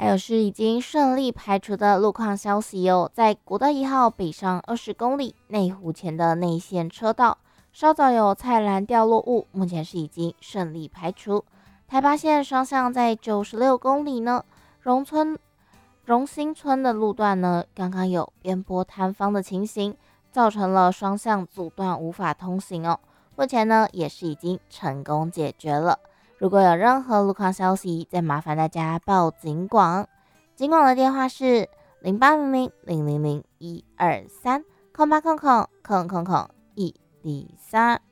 还有是已经顺利排除的路况消息哦，在国道1号北上20公里内湖前的内线车道，稍早有菜篮掉落物，目前是已经顺利排除。台八线双向在96公里呢，荣兴村的路段呢，刚刚有边坡坍方的情形，造成了双向阻断无法通行哦。目前呢，也是已经成功解决了。如果有任何路况消息，再麻烦大家报警广。警广的电话是0800000123，0800000103。